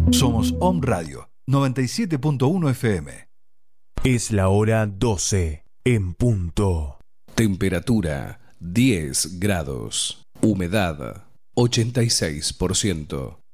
Somos Om Radio 97.1 FM. Es la hora 12 en punto. Temperatura 10 grados. Humedad 86%.